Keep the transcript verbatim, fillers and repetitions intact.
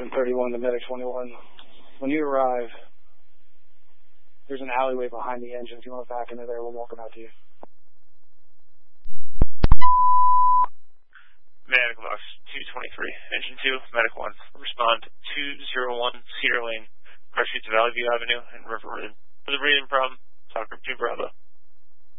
one thirty-one to Medic twenty-one. When you arrive, there's an alleyway behind the engine. If you want to back into there, we'll walk them out to you. Medic box two twenty-three, engine two, Medic one. Respond two oh one Cedar Lane, Car Street to Valley View Avenue, and River Road. For the reading problem, talk group two Bravo.